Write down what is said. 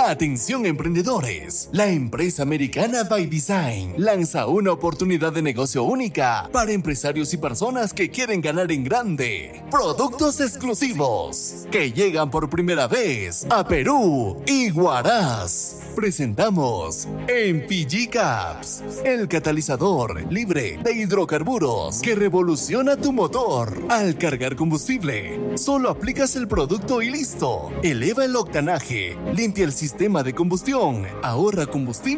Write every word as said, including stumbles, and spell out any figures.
Atención emprendedores, la empresa americana By Design lanza una oportunidad de negocio única para empresarios y personas que quieren ganar en grande. Productos exclusivos que llegan por primera vez a Perú y Huaraz. Presentamos M P G Caps, el catalizador libre de hidrocarburos que revoluciona tu motor. Al cargar combustible, solo aplicas el producto y listo. Eleva el octanaje, limpia el sistema de combustión, ahorra combustible